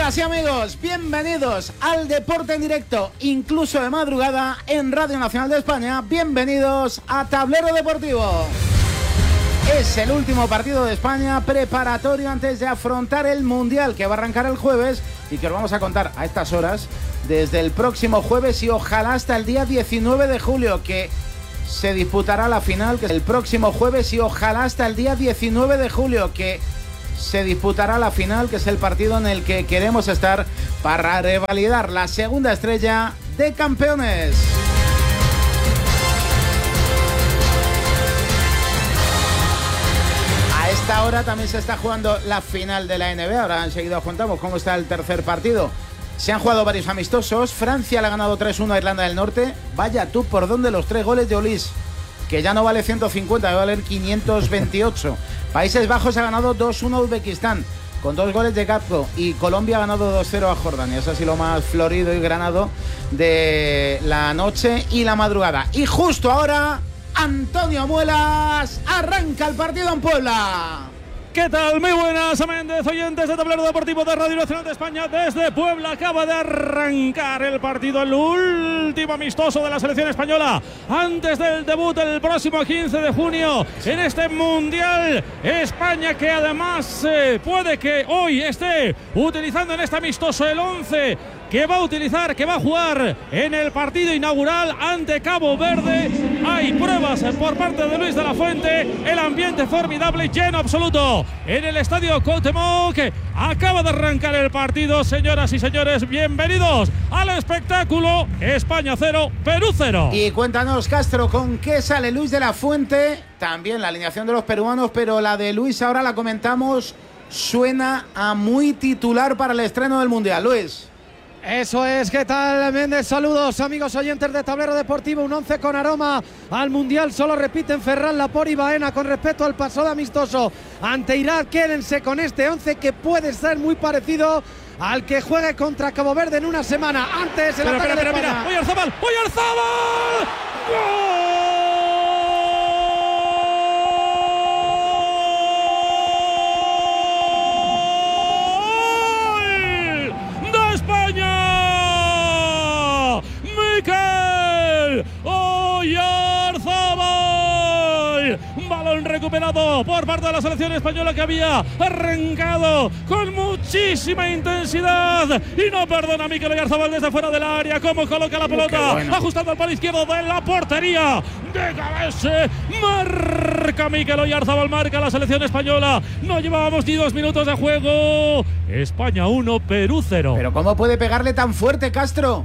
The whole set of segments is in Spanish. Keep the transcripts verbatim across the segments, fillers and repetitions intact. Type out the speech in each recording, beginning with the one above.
Amigas y amigos, bienvenidos al Deporte en Directo, incluso de madrugada, en Radio Nacional de España. Bienvenidos a Tablero Deportivo. Es el último partido de España preparatorio antes de afrontar el Mundial, que va a arrancar el jueves y que os vamos a contar a estas horas desde el próximo jueves y ojalá hasta el día diecinueve de julio, que se disputará la final, que es el próximo jueves y ojalá hasta el día diecinueve de julio, que se disputará la final, que es el partido en el que queremos estar para revalidar la segunda estrella de campeones. A esta hora también se está jugando la final de la N B A. Ahora enseguida contamos cómo está el tercer partido. Se han jugado varios amistosos. Francia le ha ganado tres uno a Irlanda del Norte. Vaya tú por dónde los tres goles de Olís, que ya no vale ciento cincuenta, va a valer quinientos veintiocho. Países Bajos ha ganado dos uno a Uzbekistán, con dos goles de Gazzo, y Colombia ha ganado dos cero a Jordania. Eso ha sido lo más florido y granado de la noche y la madrugada. Y justo ahora, Antonio Muelas arranca el partido en Puebla. ¿Qué tal? Muy buenas, Méndez, oyentes de Tablero Deportivo de Radio Nacional de España. Desde Puebla acaba de arrancar el partido, el último amistoso de la selección española antes del debut el próximo quince de junio en este Mundial. España, que además eh, puede que hoy esté utilizando en este amistoso el once que va a utilizar, que va a jugar en el partido inaugural ante Cabo Verde. Hay pruebas por parte de Luis de la Fuente, el ambiente formidable, lleno absoluto en el estadio Cuauhtémoc. Acaba de arrancar el partido, señoras y señores, bienvenidos al espectáculo. España cero, Perú cero. Y cuéntanos, Castro, ¿con qué sale Luis de la Fuente? También la alineación de los peruanos, pero la de Luis ahora la comentamos. Suena a muy titular para el estreno del Mundial. Luis. Eso es, ¿qué tal, Méndez? Saludos, amigos oyentes de Tablero Deportivo. Un once con aroma al Mundial. Solo repiten Ferran, Laporte y Baena con respecto al pasado amistoso ante Irak. Quédense con este once que puede ser muy parecido al que juegue contra Cabo Verde en una semana. Antes el pero, ataque pero, de pero, España. Mira, Oyarzabal, Oyarzabal. ¡Gol! Oyarzabal, balón recuperado por parte de la selección española, que había arrancado con muchísima intensidad y no perdona a Mikel Oyarzabal desde fuera del área. Cómo coloca la pelota, uh, bueno. ajustando al palo izquierdo de la portería de cabeza. Marca Mikel Oyarzabal, marca la selección española. No llevábamos ni dos minutos de juego. España uno, Perú cero. Pero ¿cómo puede pegarle tan fuerte, Castro?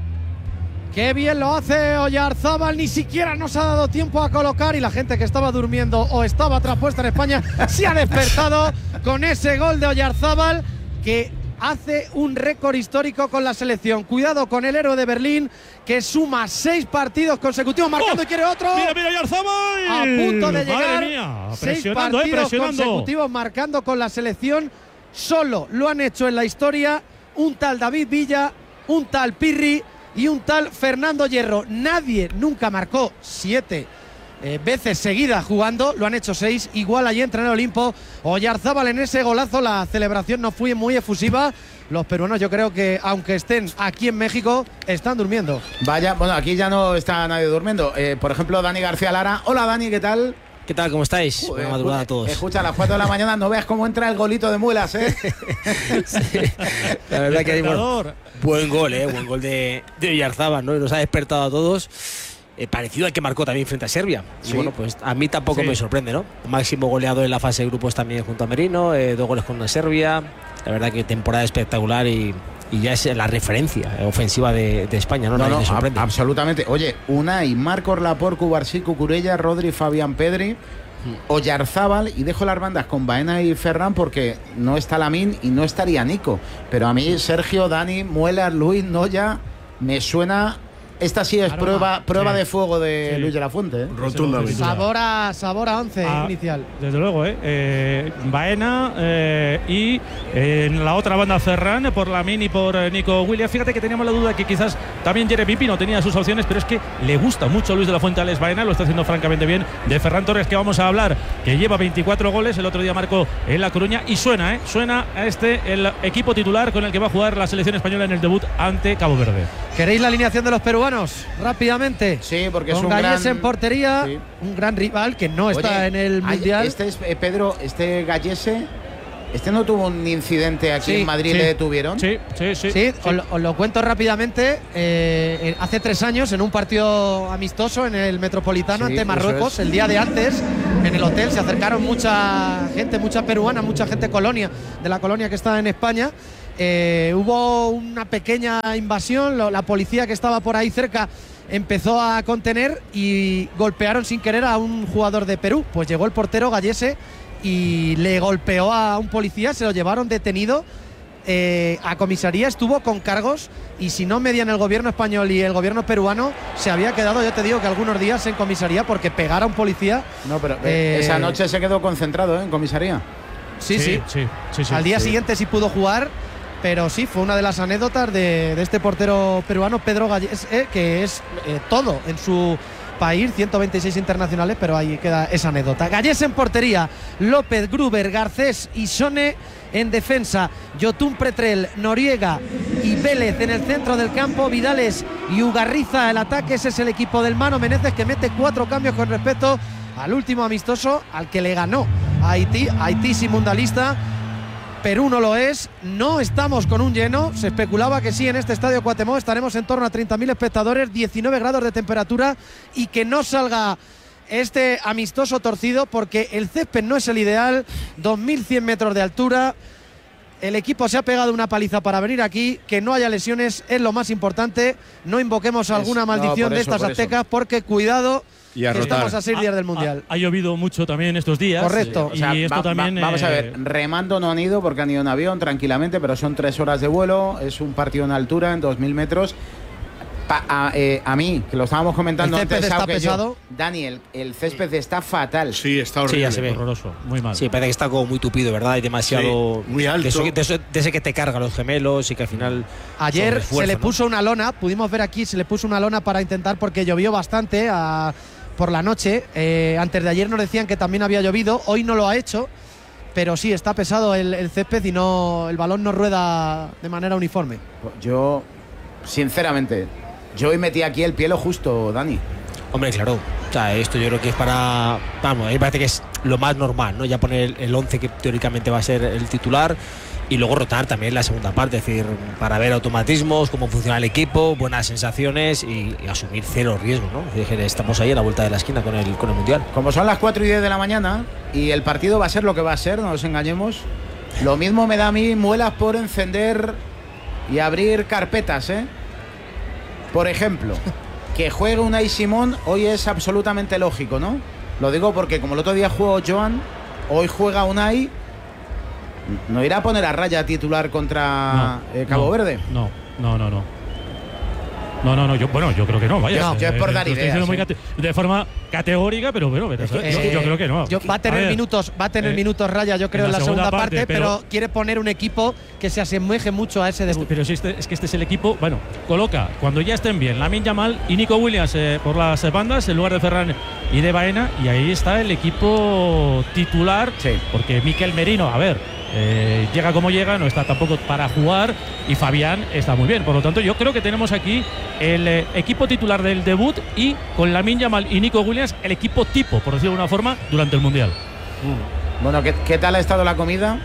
Qué bien lo hace Oyarzabal, ni siquiera nos ha dado tiempo a colocar, y la gente que estaba durmiendo o estaba traspuesta en España se ha despertado con ese gol de Oyarzabal, que hace un récord histórico con la selección. Cuidado con el héroe de Berlín, que suma seis partidos consecutivos marcando. Oh, y quiere otro. Mira, mira, Oyarzabal. A punto de llegar. Madre mía, seis partidos eh, consecutivos marcando con la selección. Solo lo han hecho en la historia un tal David Villa, un tal Pirri y un tal Fernando Hierro. Nadie nunca marcó siete eh, veces seguidas jugando, lo han hecho seis. Igual allí entra en el Olimpo Oyarzabal en ese golazo. La celebración no fue muy efusiva. Los peruanos, yo creo que aunque estén aquí en México, están durmiendo. Vaya, bueno, aquí ya no está nadie durmiendo. Eh, por ejemplo, Dani García Lara. Hola, Dani, ¿qué tal? ¿Qué tal? ¿Cómo estáis? Joder, Buena madrugada a todos. Escucha, a las cuatro de la mañana no veas cómo entra el golito de Muelas, ¿eh? Sí, la verdad que hay buen, buen gol, ¿eh? Buen gol de, de Oyarzabal, ¿no? Y nos ha despertado a todos. Eh, parecido al que marcó también frente a Serbia. Sí. Y bueno, pues a mí tampoco sí. me sorprende, ¿no? Máximo goleador en la fase de grupos también junto a Merino, eh, dos goles con Serbia. La verdad que temporada espectacular y, y ya es la referencia ofensiva de, de España, ¿no? No, no, me sorprende. A, absolutamente. Oye, Unai, Marcos Laporte, Cubarsí, Cucurella, Rodri, Fabián Pedri, Oyarzabal, y dejo las bandas con Baena y Ferran porque no está Lamine y no estaría Nico. Pero a mí Sergio, Dani, Muelas, Luis, Noya, me suena esta sí es Aroma. prueba, prueba Sí. de fuego de Sí. Luis de la Fuente. ¿eh? Rotundamente. Sabor a, sabor a once Ah, inicial. Desde luego, ¿eh? eh Baena eh, y eh, en la otra banda Ferran por Lamine y por eh, Nico Williams. Fíjate que teníamos la duda que quizás también Jeremy Pino tenía sus opciones, pero es que le gusta mucho Luis de la Fuente a Alex Baena, lo está haciendo francamente bien. De Ferran Torres, que vamos a hablar, que lleva veinticuatro goles, el otro día marcó en La Coruña y suena, ¿eh? Suena a este el equipo titular con el que va a jugar la selección española en el debut ante Cabo Verde. ¿Queréis la alineación de los peruanos? Rápidamente. Sí, porque es Con un Gallés gran… en portería, Sí. un gran rival que no está Oye, en el ay, Mundial. Este es, eh, Pedro, este Gallese, este no tuvo un incidente aquí Sí, en Madrid, sí. le detuvieron. Sí, sí, sí. Sí, Os, lo, os lo cuento rápidamente. Eh, eh, hace tres años, en un partido amistoso en el Metropolitano Sí, ante eso Marruecos, es. el día de antes, en el hotel se acercaron mucha gente, mucha peruana, mucha gente colonia, de la colonia que está en España. Eh, hubo una pequeña invasión, lo- la policía que estaba por ahí cerca empezó a contener y golpearon sin querer a un jugador de Perú. Pues llegó el portero Gallese y le golpeó a un policía, se lo llevaron detenido eh, a comisaría, estuvo con cargos y si no medían el gobierno español y el gobierno peruano, se había quedado, yo te digo que algunos días en comisaría porque pegar a un policía. No, pero eh, Eh, esa noche se quedó concentrado, ¿eh? En comisaría. Sí, sí. sí, sí, sí. Al día sí. siguiente sí pudo jugar, pero sí, fue una de las anécdotas de, de este portero peruano, Pedro Gallés, eh, que es eh, todo en su país, ciento veintiséis internacionales, pero ahí queda esa anécdota. Gallés en portería, López, Gruber, Garcés y Sone en defensa, Yotun Pretrel, Noriega y Vélez en el centro del campo, Vidales y Ugarriza el ataque. Ese es el equipo del Mano Menezes, que mete cuatro cambios con respecto al último amistoso al que le ganó a Haití. Haití sin mundialista, Perú no lo es, no estamos con un lleno, se especulaba que sí en este estadio Cuauhtémoc estaremos en torno a treinta mil espectadores, diecinueve grados de temperatura y que no salga este amistoso torcido porque el césped no es el ideal, dos mil cien metros de altura, el equipo se ha pegado una paliza para venir aquí, que no haya lesiones es lo más importante, no invoquemos alguna no, maldición por de eso, estas por eso. aztecas porque cuidado, Y a que rotar. estamos a seis días del Mundial. Ha, ha llovido mucho también estos días. Correcto. Y O sea, esto va- va- también. vamos a eh, ver, remando no han ido porque han ido en avión tranquilamente, pero son tres horas de vuelo, es un partido en altura, en dos mil metros. Pa- a, eh, a mí, que lo estábamos comentando El césped antes, está Sau, que yo, pesado. Daniel, el césped está fatal. Sí, está Sí, horrible. ya se ve. Horroroso, muy mal. Sí, parece que está como muy tupido, ¿verdad? Hay demasiado. Sí, muy alto. De, eso, de, eso- de ese que te carga los gemelos y que al final. Ayer son refuerzo, se le ¿no? puso una lona, pudimos ver aquí, se le puso una lona para intentar, porque llovió bastante a- por la noche. Eh, antes de ayer nos decían que también había llovido, hoy no lo ha hecho, pero sí, está pesado el, el césped y no, el balón no rueda de manera uniforme. Yo, sinceramente, yo hoy metí aquí el pie lo justo, Dani. Hombre, claro. O sea, esto yo creo que es para. Vamos, a mí me parece que es lo más normal, ¿no? Ya poner el once que teóricamente va a ser el titular y luego rotar también la segunda parte, es decir, para ver automatismos, cómo funciona el equipo, buenas sensaciones y, y asumir cero riesgo, ¿no? Es decir, estamos ahí a la vuelta de la esquina con el, con el Mundial. Como son las cuatro y diez de la mañana y el partido va a ser lo que va a ser, no nos engañemos. Lo mismo me da a mí muelas por encender y abrir carpetas, ¿eh? Por ejemplo, que juegue Unai Simón hoy es absolutamente lógico, ¿no? Lo digo porque como el otro día jugó Joan, hoy juega Unai. ¿No irá a poner a raya titular contra No, eh, Cabo no, Verde? No, no, no, no. No, no, no, yo, bueno, yo creo que no, vaya. Yo- yo es por Eh, dar lo estoy ideas, diciendo muy ¿eh? cate- de forma categórica, pero bueno, vete a saber. yo, Eh, yo creo que no. Yo- va a tener ver, minutos, va a tener eh, minutos raya, yo creo, en la, segunda, parte, pero, quiere poner un equipo que se asemeje mucho a ese Este- debut. pero si este, es que este es el equipo, bueno, coloca cuando ya estén bien Lamine Yamal y Nico Williams eh, por las bandas en lugar de Ferran y de Baena, y ahí está el equipo titular, Sí. porque Mikel Merino, a ver, eh, llega como llega, no está tampoco para jugar, y Fabián está muy bien. Por lo tanto, yo creo que tenemos aquí el eh, equipo titular del debut y con Lamine Yamal y Nico Williams el equipo tipo, por decirlo de una forma, durante el Mundial. Bueno, ¿qué, qué tal ha estado la comida?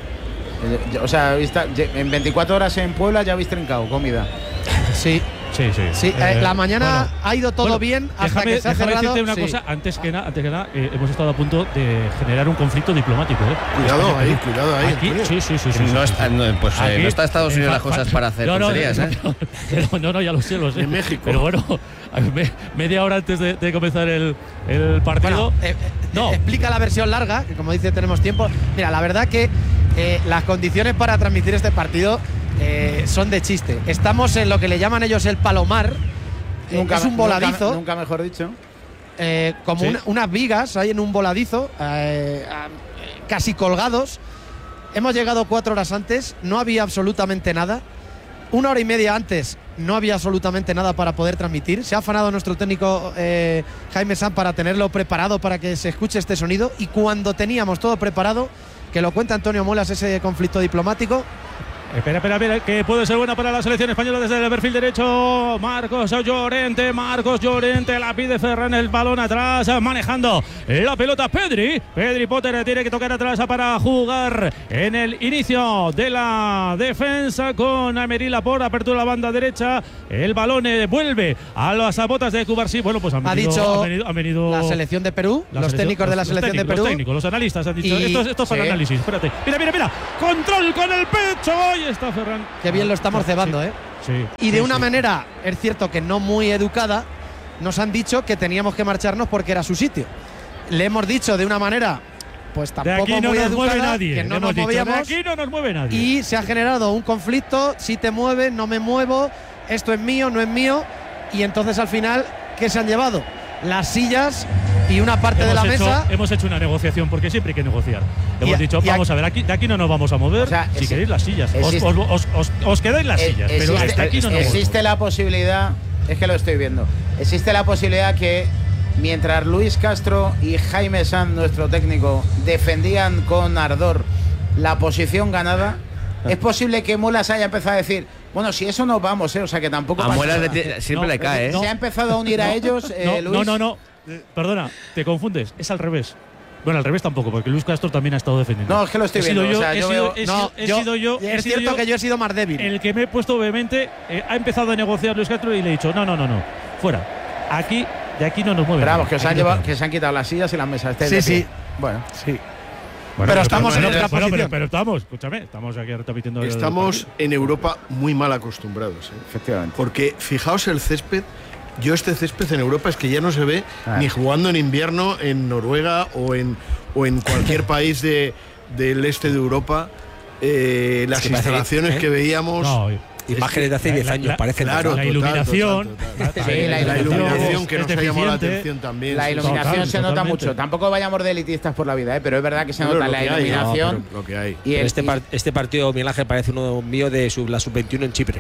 Eh, yo- O sea, ¿viste- en veinticuatro horas en Puebla ya habéis trincado comida. Sí, Sí, sí. sí. eh, Eh, la mañana bueno. ha ido todo Bueno, bien hasta déjame, que se ha déjame cerrado. decirte una sí. cosa, antes que nada, antes que nada eh, hemos estado a punto de generar un conflicto diplomático. ¿eh? Cuidado España, ahí, Perú. cuidado ahí, Aquí, Antonio. sí, sí, sí. sí, No sí, está, sí. no, pues eh, Aquí, no está Estados Unidos en las fa- cosas para hacer no, no, tonterías, ¿eh? no, no, no, no, ya lo sé, lo sé. En México. Pero bueno, me- media hora antes de, de comenzar el, el partido. Bueno, eh, eh, no. explica la versión larga, que como dice tenemos tiempo. Mira, la verdad que eh, las condiciones para transmitir este partido eh, son de chiste. Estamos en lo que le llaman ellos el Palomar, nunca, es un voladizo. Nunca, nunca mejor dicho. Eh, como Sí. una, unas vigas ahí en un voladizo, eh, a- casi colgados. Hemos llegado cuatro horas antes, no había absolutamente nada. Una hora y media antes no había absolutamente nada para poder transmitir. Se ha afanado nuestro técnico eh, Jaime Sanz para tenerlo preparado para que se escuche este sonido. Y cuando teníamos todo preparado, que lo cuenta Antonio Muelas, ese conflicto diplomático. Espera, espera, espera, que puede ser buena para la selección española desde el perfil derecho. Marcos Llorente, Marcos Llorente, la pide Ferran, el balón atrás, manejando la pelota Pedri. Pedri Potter tiene que tocar atrás para jugar en el inicio de la defensa con Aymeric Laporte, apertura la banda derecha. El balón eh, vuelve a las botas de Cubarsí. Bueno, pues han Ha venido, dicho han venido, han venido la selección de Perú, la los selección- técnicos de la los selección técnicos, de Perú. Los técnicos, los analistas han dicho. Y- esto, esto es para sí. análisis. Espérate. Mira, mira, mira. Control con el pecho. Ahí está Ferran. Qué bien lo estamos Sí, cebando, sí, ¿eh? Sí. Y de sí, una sí. manera, es cierto que no muy educada, nos han dicho que teníamos que marcharnos porque era su sitio. Le hemos dicho de una manera, pues De tampoco aquí no muy nos mueve educada, nadie. que le no hemos nos dicho, de movíamos. aquí no nos mueve nadie. Y se ha generado un conflicto, si te mueves, no me muevo, esto es mío, no es mío. Y entonces al final, ¿qué se han llevado? Las sillas y una parte de hemos la hecho, mesa. hemos hecho una negociación porque siempre hay que negociar. Hemos a- dicho, y a- vamos a ver, aquí, de aquí no nos vamos a mover. O sea, si exi- queréis las sillas, os, existe- os, os, os- os quedáis las Eh, sillas, pero existe, hasta aquí no nos existe la posibilidad, es que lo estoy viendo, existe la posibilidad que mientras Luis Castro y Jaime Sanz, nuestro técnico, defendían con ardor la posición ganada, es posible que Muelas haya empezado a decir, bueno, si eso nos vamos, ¿eh? O sea que tampoco A pasa Muelas nada. le ti- siempre No, le cae, ¿eh? no. Se ha empezado a unir a ellos, eh, no, Luis. no, no, no. Eh, Perdona, te confundes. Es al revés. Bueno, al revés tampoco, porque Luis Castro también ha estado defendiendo. No, es que lo estoy he sido viendo, Yo, o sea, he yo sido, veo- he No, sido- he sido yo. he es sido cierto yo que yo he sido más débil. el que me he puesto vehemente. eh, ha empezado a negociar Luis Castro y le he dicho, no, no, no, no. Fuera. Aquí, de aquí no nos mueve. Pero vamos, nadie. que, os han Aquí no llevado, quedamos. que se han quitado las sillas y las mesas. Estáis Sí, de sí. pie. Bueno, Sí. Bueno, Pero estamos en bueno, otra bueno, posición. Pero, pero estamos, escúchame, estamos aquí repitiendo. el Estamos partido. en Europa muy mal acostumbrados. ¿eh? efectivamente. Porque fijaos el césped. Yo este césped en Europa es que ya no se ve Ah. ni jugando en invierno en Noruega o en, o en cualquier país de, del este de Europa. Eh, las que parece- instalaciones ¿eh? que veíamos. No, Imágenes de hace la- diez la- años, la- parecen. claro, la total, iluminación. total, total. Sí, la, la iluminación iluminación que es nos ha llamado la deficiente. atención también. La sí, sí. iluminación Total, se nota totalmente. mucho. Tampoco vayamos de elitistas por la vida, ¿eh? Pero es verdad que se Bueno, nota lo la que hay, iluminación. no, pero lo que hay. y Pero el- este, y- par- este partido, Miguel Ángel, parece uno mío de sub- la sub veintiuno en Chipre.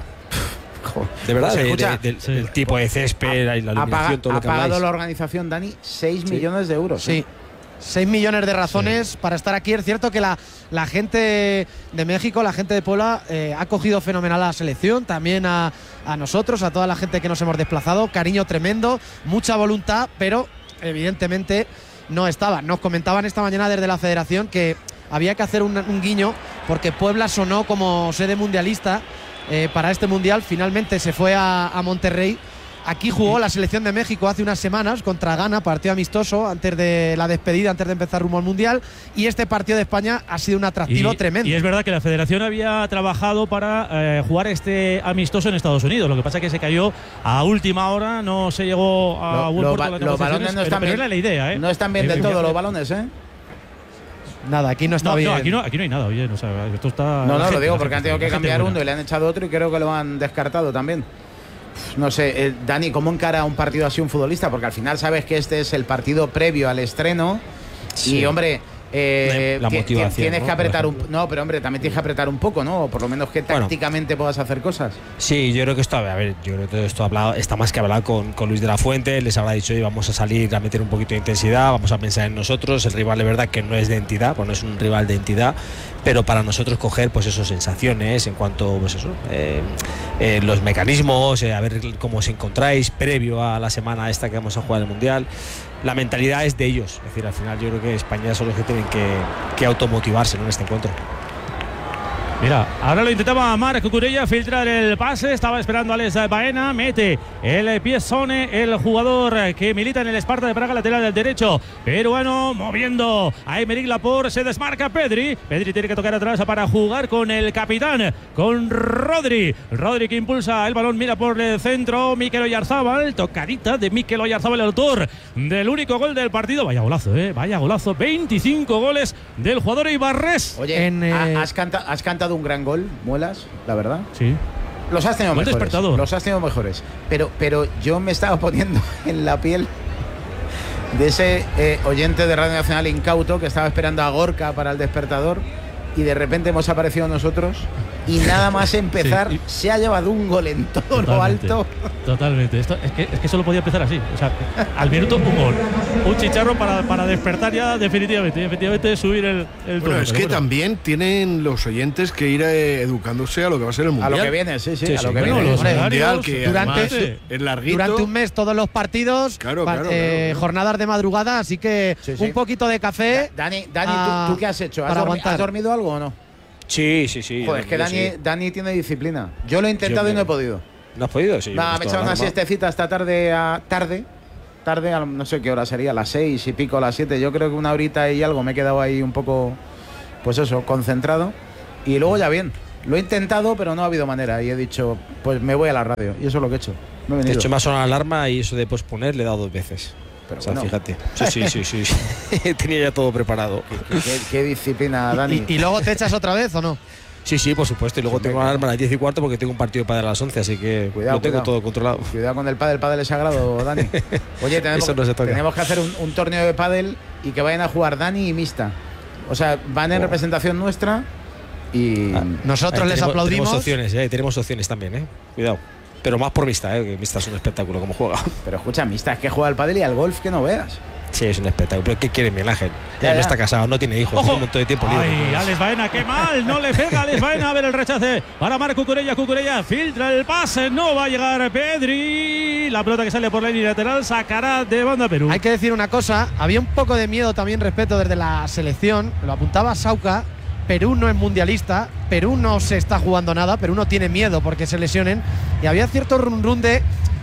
De verdad, Pues de- escucha, de- del, sí. del tipo de césped, la ha, iluminación, paga- todo lo ha que pagado habláis. la organización, Dani, seis millones de euros. Sí. ¿eh? seis millones de razones para estar aquí. Es cierto que la, la gente de México, la gente de Puebla, eh, ha cogido fenomenal a la selección, también a, a nosotros, a toda la gente que nos hemos desplazado. Cariño tremendo, mucha voluntad, pero evidentemente no estaba. Nos comentaban esta mañana desde la federación que había que hacer un, un guiño porque Puebla sonó como sede mundialista eh, para este mundial. Finalmente se fue a, a Monterrey. Aquí jugó la selección de México hace unas semanas contra Ghana, partido amistoso antes de la despedida, antes de empezar rumbo al Mundial. Y este partido de España ha sido un atractivo tremendo. Y es verdad que la federación había trabajado para eh, jugar este amistoso en Estados Unidos. Lo que pasa es que se cayó a última hora, no se llegó a Lo- buen lo puerto ba- las los negociaciones, balones no pero- están pero bien. era la idea, ¿eh? No están bien Eh, del todo eh, los balones, ¿eh? Nada, aquí no está No, bien. no, aquí no, aquí no hay nada, oye, o sea, esto está. No, la no, gente- lo digo la porque han gente- tenido que la gente cambiar buena. uno y le han echado otro y creo que lo han descartado también. No sé, eh, Dani, ¿cómo encara un partido así un futbolista? Porque al final sabes que este es el partido previo al estreno Sí. y, hombre, eh, La ti- ti- motivación, tienes ¿no? que apretar Por un... ejemplo. No, pero hombre, también tienes que apretar un poco, ¿no? O por lo menos que Bueno. tácticamente puedas hacer cosas. Sí, yo creo que esto, a ver, yo creo que todo esto hablado, está más que hablado con, con Luis de la Fuente, les habrá dicho, hoy vamos a salir a meter un poquito de intensidad, vamos a pensar en nosotros, el rival de verdad que no es de entidad, pues no es un rival de entidad, pero para nosotros coger pues esas sensaciones en cuanto pues eso, eh, eh, los mecanismos, eh, a ver cómo os encontráis previo a la semana esta que vamos a jugar el Mundial. La mentalidad es de ellos, es decir, al final yo creo que España son los que tienen que, que automotivarse, ¿no?, en este encuentro. Mira, ahora lo intentaba Marc Cucurella filtrar el pase, estaba esperando a Alex Baena, mete el piezone, el jugador que milita en el Sparta de Praga, lateral del derecho, peruano, moviendo a Aymeric Laporte, se desmarca Pedri, Pedri tiene que tocar atrás para jugar con el capitán, con Rodri, Rodri que impulsa el balón, mira por el centro, Mikel Oyarzabal, tocadita de Mikel Oyarzabal, el autor del único gol del partido, vaya golazo, eh, vaya golazo, veinticinco goles del jugador Ibarres. Oye, En, eh, ha- has, canta- has cantado un gran gol, Muelas, la verdad. Sí. Los has tenido Buen mejores. despertador. Los has tenido mejores. Pero, pero yo me estaba poniendo en la piel de ese eh, oyente de Radio Nacional incauto que estaba esperando a Gorka para el despertador y de repente hemos aparecido nosotros y nada más empezar Sí, y- se ha llevado un gol en todo lo Totalmente, alto. Totalmente. Esto, es, que, es que solo podía empezar así. O sea, al minuto un gol. Un chicharro para, para despertar ya definitivamente. Y efectivamente subir el, el Bueno, tono. es Pero que bueno. también tienen los oyentes que ir eh, educándose a lo que va a ser el A Mundial. lo que viene, sí, sí, Sí, a sí. lo que Bueno, viene. los El horarios, Mundial que durante- además es larguito. Durante un mes todos los partidos, Claro, pa- claro, eh, claro. jornadas de madrugada, así que Sí, sí. un poquito de café. Da- Dani, Dani ah, ¿tú, tú qué has hecho? ¿Has, para dormi- aguantar. has dormido algo o no? Sí, sí, sí. Joder, es que yo Dani, sí. Dani tiene disciplina. Yo lo he intentado Yo y no he creo. podido. ¿No has podido? Sí. yo Nada, he me he puesto echado una alarma. siestecita esta tarde a tarde. Tarde, a no sé qué hora sería, a las seis y pico, a las siete. Yo creo que una horita y algo me he quedado ahí un poco, pues eso, concentrado. Y luego ya bien. Lo he intentado, pero no ha habido manera. Y he dicho, pues me voy a la radio. Y eso es lo que he hecho. Me he De venido. hecho, me ha sonado la alarma y eso de posponer le he dado dos veces. Pero O sea, bueno. fíjate. Sí, sí, sí, sí. Tenía ya todo preparado. ¿Qué, qué disciplina, Dani. ¿Y, y luego te echas otra vez o no? Sí, sí, por supuesto. Y luego Siempre tengo que- la alarma a las diez y cuarto porque tengo un partido de pádel a las once, así que Cuidado, lo tengo cuidado. todo controlado. Cuidado con el pádel, el pádel es sagrado, Dani. Oye, tenemos, Eso no se toca. tenemos que hacer un, un torneo de pádel y que vayan a jugar Dani y Mista. O sea, van en Oh. representación nuestra y... Ah, Nosotros Ahí les tenemos- aplaudimos. Tenemos opciones, eh, tenemos opciones también, ¿eh? Cuidado. Pero más por Mista, ¿eh? Que Mista es un espectáculo como juega. Pero escucha, Mista, es que juega al pádel y al golf que no veas. Sí, es un espectáculo. ¿Pero qué quiere Miguel Ángel? Ya, Él no ya. está casado, no tiene hijos, ¡Ojo! tiene un montón de tiempo libre. Ay, Pues, Alex Baena, qué mal, no le pega Alex Baena. A ver el rechace para Marc Cucurella. Cucurella filtra el pase, no va a llegar Pedri. La pelota que sale por la línea lateral sacará de banda Perú. Hay que decir una cosa, había un poco de miedo también respeto desde la selección, lo apuntaba Sauca. Perú no es mundialista, Perú no se está jugando nada, Perú no tiene miedo porque se lesionen. Y había cierto run run de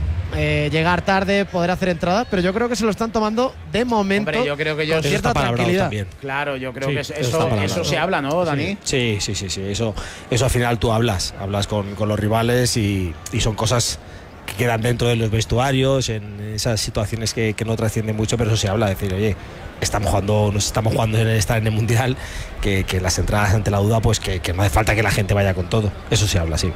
eh, llegar tarde, poder hacer entradas, pero yo creo que se lo están tomando de momento Hombre, yo creo que yo- con Eso cierta está palabrado tranquilidad. también. Claro, yo creo Sí, que eso, eso está eso, para eso hablar. se habla, ¿no, Dani? Sí, sí, sí, sí. Eso, eso al final tú hablas, hablas con, con los rivales y, y son cosas que quedan dentro de los vestuarios, en esas situaciones que, que no trascienden mucho, pero eso se habla, decir, oye, estamos jugando, nos estamos jugando en estar en el Mundial, que, que las entradas ante la duda, pues que, que no hace falta que la gente vaya con todo. Eso se habla, sí.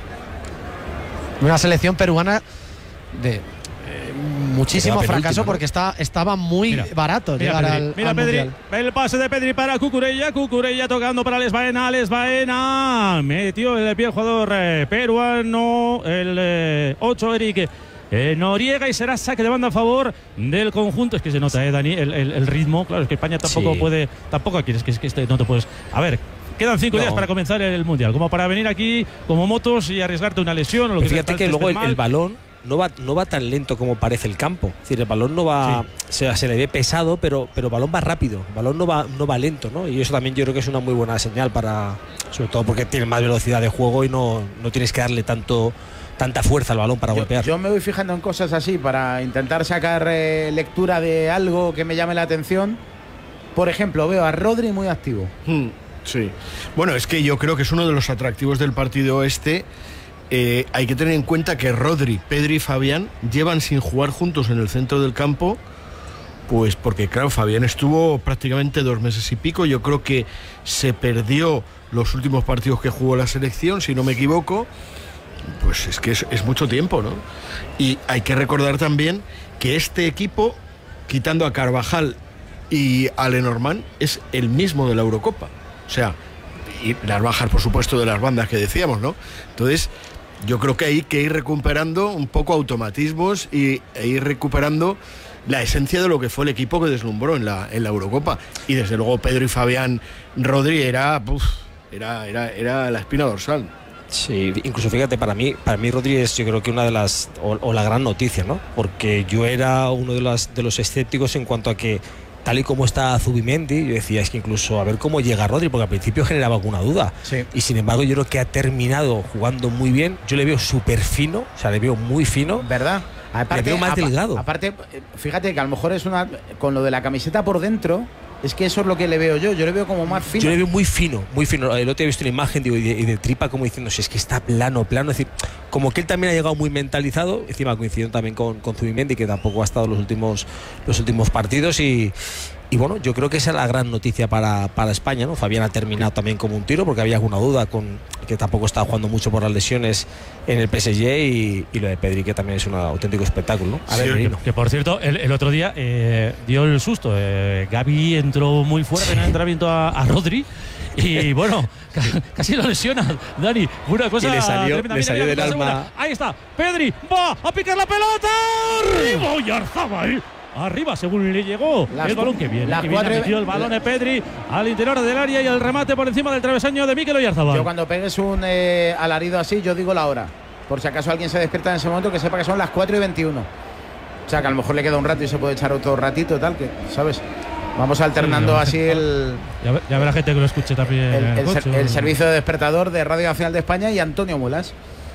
Una selección peruana de eh, muchísimo Que queda fracaso penúltima, ¿no? porque está, estaba muy Mira, barato Mira, llegar Pedri, al, mira al Pedri, Mundial. el pase de Pedri para Cucurella, Cucurella tocando para Alex Baena, Alex Baena metió el pie el jugador eh, peruano, el ocho Eric eh, Noriega, y será saque de banda a favor del conjunto. Es que se nota, eh, Dani, el, el- el ritmo, claro, es que España tampoco Sí. puede, tampoco aquí, es que, es que este no te puedes, a ver, quedan cinco No. días para comenzar el Mundial, como para venir aquí como motos y arriesgarte una lesión o lo Pero que fíjate sea, que tal, luego el, estés mal. el balón no va, no va tan lento como parece el campo. Es decir, el balón no va, se, se le ve pesado, pero, pero el balón va rápido. El balón no va, no va lento, ¿no? Y eso también yo creo que es una muy buena señal para, sobre todo porque tiene más velocidad de juego y no, no tienes que darle tanto, tanta fuerza al balón para Yo, golpear. yo me voy fijando en cosas así para intentar sacar eh, lectura de algo que me llame la atención. Por ejemplo, veo a Rodri muy activo. Hmm, sí. Bueno, es que yo creo que es uno de los atractivos del partido este. Eh, hay que tener en cuenta que Rodri, Pedri y Fabián llevan sin jugar juntos en el centro del campo, pues porque claro, Fabián estuvo prácticamente dos meses y pico. Yo creo que se perdió los últimos partidos que jugó la selección, si no me equivoco. Pues es que es, es mucho tiempo, ¿no? Y hay que recordar también que este equipo, quitando a Carvajal y a Lenormand, es el mismo de la Eurocopa. O sea, y las bajas, por supuesto, de las bandas que decíamos, ¿no? Entonces, yo creo que hay que ir recuperando un poco automatismos y, e ir recuperando la esencia de lo que fue el equipo que deslumbró en la, en la Eurocopa. Y desde luego Pedro y Fabián Rodri era, uf, era, era, era la espina dorsal. Sí, incluso fíjate, para mí, para mí Rodri es yo creo que una de las, o, o la gran noticia, ¿no? Porque yo era uno de, las, de los escépticos en cuanto a que, tal y como está Zubimendi, yo decía, es que incluso a ver cómo llega Rodri, porque al principio generaba alguna duda. Sí. Y sin embargo, yo creo que ha terminado jugando muy bien. Yo le veo súper fino, o sea, le veo muy fino. ¿Verdad? Le veo más apa- delgado. Aparte, eh, fíjate que a lo mejor es una. Con lo de la camiseta por dentro, es que eso es lo que le veo yo. Yo le veo como más fino. Yo le veo muy fino, muy fino. El otro día he visto una imagen digo, y, de, y de tripa como diciendo, si es que está plano, plano. Es decir, como que él también ha llegado muy mentalizado. Encima coincidió también con, con Zubimendi, que tampoco ha estado los últimos, los últimos partidos. Y, y bueno, yo creo que esa es la gran noticia para, para España, ¿no? Fabián ha terminado también como un tiro, porque había alguna duda con, que tampoco está jugando mucho por las lesiones en el P S G, y, y lo de Pedri, que también es un auténtico espectáculo, ¿no? A sí, ver, que, que por cierto, el, el otro día eh, dio el susto. Eh, Gavi entró muy fuerte en el entrenamiento a, a Rodri. Y bueno, casi lo lesiona, Dani. Una cosa y le salió, tremenda. le salió mira, del mira, alma. Ahí está, Pedri va a picar la pelota. Arriba Oyarzábal. Arriba, según le llegó las el balón que viene. Que viene metió el balón de Pedri al interior del área y el remate por encima del travesaño de Mikel Oyarzábal. Yo cuando pegues un eh, alarido así, yo digo la hora. Por si acaso alguien se despierta en ese momento, que sepa que son las cuatro y veintiuno. O sea, que a lo mejor le queda un rato y se puede echar otro ratito, tal, que, ¿sabes? Vamos alternando sí, así el. Ya, ve, ya ve la gente que lo escuche también. El, el, el, coche, ser, el servicio de despertador de Radio Nacional de España y Antonio Mulas.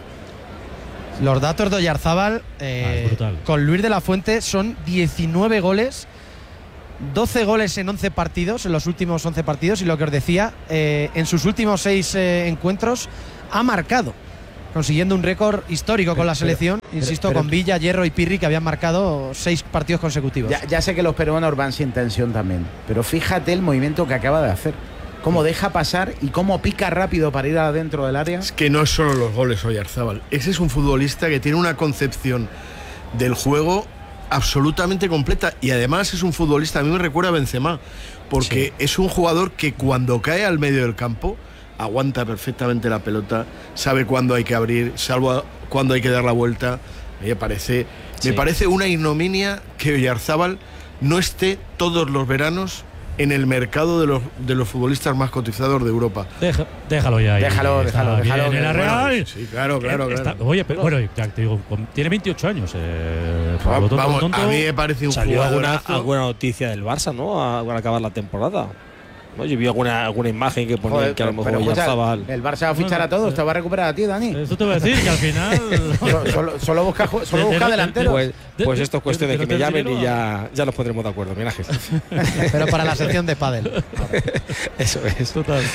Los datos de Oyarzábal eh, ah, con Luis de la Fuente son diecinueve goles, doce goles en once partidos, en los últimos once partidos. Y lo que os decía, eh, en sus últimos seis eh, encuentros ha marcado, consiguiendo un récord histórico con la selección, pero, insisto, pero, pero, con Villa, Hierro y Pirri, que habían marcado seis partidos consecutivos. Ya, ya sé que los peruanos van sin tensión también, pero fíjate el movimiento que acaba de hacer. Cómo deja pasar y cómo pica rápido para ir adentro del área. Es que no es solo los goles Oyarzábal. Ese es un futbolista que tiene una concepción del juego absolutamente completa, y además es un futbolista, a mí me recuerda a Benzema, porque sí. es un jugador que cuando cae al medio del campo aguanta perfectamente la pelota, sabe cuándo hay que abrir, salvo cuándo hay que dar la vuelta. Me parece, sí. me parece una ignominia que Oyarzábal no esté todos los veranos en el mercado de los, de los futbolistas más cotizados de Europa. Deja, déjalo ya. Ahí. Déjalo, déjalo, déjalo. En la Real. Bueno, sí, claro, claro, está, claro. Oye, pero, bueno, ya te digo, tiene veintiocho años. Eh, Va, tonto, vamos, tonto. A mí me parece un Salió alguna, alguna noticia del Barça, ¿no? Al acabar la temporada. ¿No? Yo vi alguna, alguna imagen que ponía Joder, que a lo mejor ya estaba. El Barça va a fichar a todos, no, te va a recuperar a ti, Dani. Eso te voy a decir, que al final. solo, solo, solo busca, solo busca delanteros. Pues, pues esto es cuestión de que me llamen y ya, ya nos pondremos de acuerdo. Homenajes. Pero para la sección de pádel. Eso es. Total.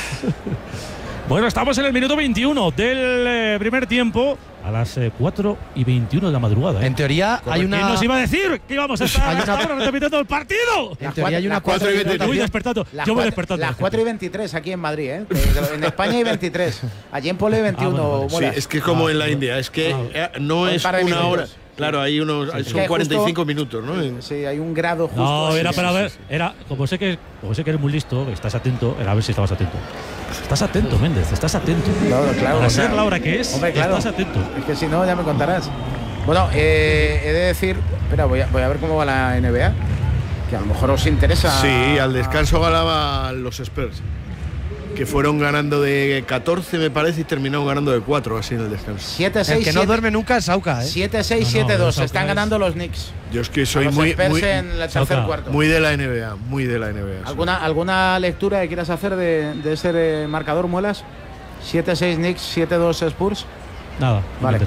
Bueno, estamos en el minuto veintiuno del eh, primer tiempo, a las eh, cuatro y veintiuno de la madrugada. ¿eh? En teoría hay una. ¿Quién nos iba a decir que íbamos a estar hasta ahora repitiendo el partido? En teoría hay una cuatro y veintitrés. Voy despertando. Yo voy despertando. Las cuatro y veintitrés aquí en Madrid, ¿eh? En España hay veintitrés. Allí en Pole veintiuno. Ah, bueno, vale. Sí, es que es como ah, en la India, es que ah, no es una minutos. hora. Claro, hay unos, sí, son cuarenta y cinco justo, minutos, ¿no? Sí, hay un grado justo. No, era sí, para sí, ver, sí. era, como sé que como sé que eres muy listo, que estás atento, era a ver si estabas atento. Estás atento, Méndez, estás atento. Claro, claro. Para ser la hora que es, hombre, claro. Estás atento. Es que si no, ya me contarás. Bueno, eh, he de decir, espera, voy a, voy a ver cómo va la N B A, que a lo mejor os interesa. Sí, al descanso ganaban los Spurs, que fueron ganando de catorce, me parece, y terminaron ganando de cuatro, así en el descanso. siete seis. El que no duerme nunca es Sauca, ¿eh? siete seis, siete dos. Están ganando los Knicks. Yo es que soy muy, muy, en el tercer cuarto. muy de la N B A, muy de la N B A. ¿Alguna, ¿alguna lectura que quieras hacer de, de ese eh, marcador, Muelas? siete seis Knicks, siete dos Spurs. Nada, vale.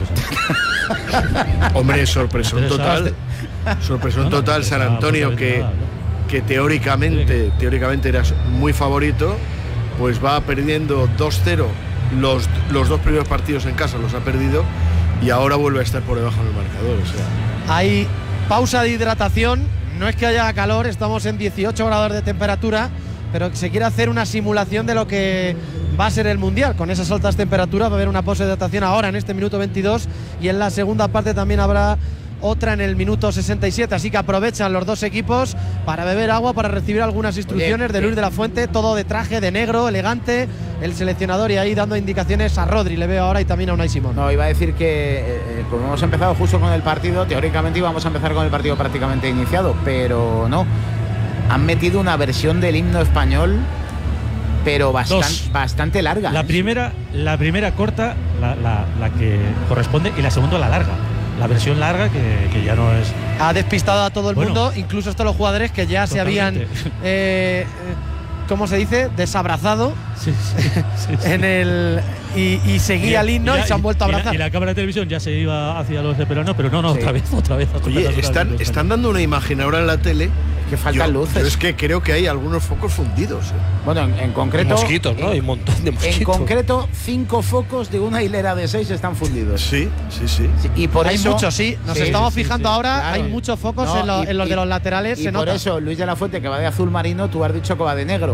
Hombre, sorpresón total. Sorpresón no, no, total, San Antonio, que, nada, ¿no? que teóricamente, teóricamente era muy favorito. Pues va perdiendo dos cero los, los dos primeros partidos en casa, los ha perdido, y ahora vuelve a estar por debajo en el marcador. O sea. Hay pausa de hidratación, no es que haya calor, estamos en dieciocho grados de temperatura, pero se quiere hacer una simulación de lo que va a ser el Mundial. Con esas altas temperaturas va a haber una pausa de hidratación ahora en este minuto veintidós, y en la segunda parte también habrá otra en el minuto sesenta y siete, así que aprovechan los dos equipos para beber agua, para recibir algunas instrucciones Oye, de Luis de la Fuente, todo de traje, de negro, elegante, el seleccionador, y ahí dando indicaciones a Rodri, le veo ahora, y también a Unai Simón. No, iba a decir que eh, como hemos empezado justo con el partido, teóricamente íbamos a empezar con el partido prácticamente iniciado, pero no, han metido una versión del himno español, pero bastan, bastante larga. La primera, la primera corta, la, la, la que corresponde, y la segunda la larga. La versión larga que, que ya no es. Ha despistado a todo el bueno, mundo, incluso hasta los jugadores que ya totalmente. se habían, eh, ¿cómo se dice? Desabrazado sí, sí, sí, sí. en el y, y seguía el himno y, y se han vuelto a abrazar. Y la, y la cámara de televisión ya se iba hacia los de peruanos, pero no, no, sí. otra vez, otra vez. Otra Oye, vez, están, vez, están dando una imagen ahora en la tele. Que faltan yo, luces. Pero es que creo que hay algunos focos fundidos. ¿eh? Bueno, en, en concreto. Y mosquitos, ¿no? En, hay un montón de mosquitos. En concreto, cinco focos de una hilera de seis están fundidos. Sí, sí, sí. sí y por hay eso, muchos, sí. Nos sí, estamos sí, fijando sí, ahora. claro. Hay muchos focos no, en, lo, y, en los y, de los laterales. Y se por nota. eso, Luis de la Fuente, que va de azul marino, tú has dicho que va de negro.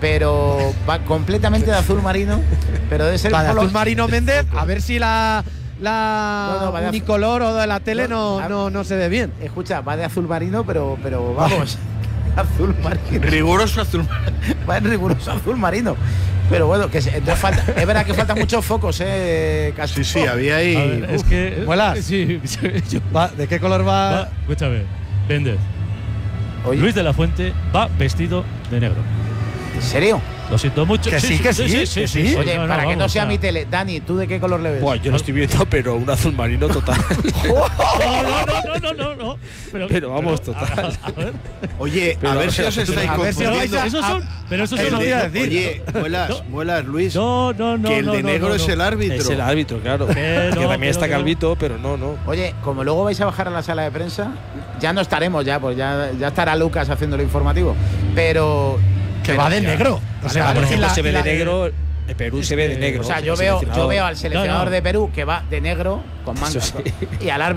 pero va completamente de azul marino, pero debe ser Va de color- azul marino Méndez, a ver si la, la No, no, va de azul- unicolor o de la tele no, No, no, no se ve bien. Escucha, va de azul marino, pero, pero vamos, azul marino. Riguroso azul. Va en riguroso azul marino. Pero bueno, que se- entonces falta, es verdad que faltan muchos focos, eh, Castro. Sí, sí, había ahí. A ver, es Uf. que. Muelas. Sí, yo- Va, ¿de qué color va? va, escúchame, Méndez. Oye, Luis de la Fuente va vestido de negro. ¿en serio? Lo siento mucho. Que sí, que sí, que sí. Oye, no, no, para que no vamos, sea o sea, mi tele. Dani, ¿tú de qué color le ves? Buah, yo lo estoy viendo, pero un azul marino total. No, no, no, no, no, no. Pero, Pero vamos, pero, total. A, a ver. Oye, Pero a ver a si ver, os estáis a ver si os vais confundiendo. a- Esos son. Pero esos El son. no de- voy a decir. Oye, muelas, No. muelas, Luis. No, no, no. que el no, de no, negro no, es no. el árbitro. Es el árbitro, claro. Que Que no, también que está no, que no. calvito, pero no, no. Oye, como luego vais a bajar a la sala de prensa, ya no estaremos ya, pues ya, ya estará Lucas haciendo lo informativo. Pero. Que pero- va de negro. O sea, Vale, Por y ejemplo, la- se ve y de la- negro. El Perú se ve de negro. O sea, yo el veo, yo seleccionador. veo al seleccionador No, no. de Perú que va de negro con mangas Eso sí. y al árbitro